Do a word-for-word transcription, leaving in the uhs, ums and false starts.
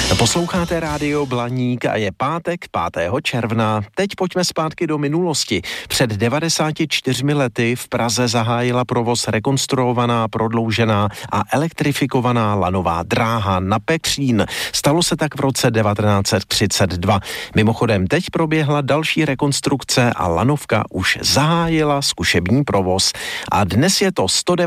Posloucháte rádio Blaník a je pátek, pátého června. Teď pojďme zpátky do minulosti. Před devadesáti čtyřmi lety v Praze zahájila provoz rekonstruovaná, prodloužená a elektrifikovaná lanová dráha na Pekřín. Stalo se tak v roce devatenáct set třicet dva. Mimochodem, teď proběhla další rekonstrukce a lanovka už zahájila zkušební provoz. A dnes je to sto